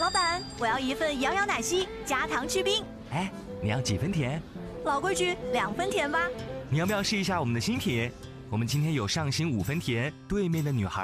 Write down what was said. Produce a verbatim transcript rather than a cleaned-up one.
老板，我要一份摇摇奶昔加糖去冰。 哎，你要几分甜？ 老规矩，两分甜吧。 你要不要试一下我们的新品？我们今天有上新五分甜，对面的女孩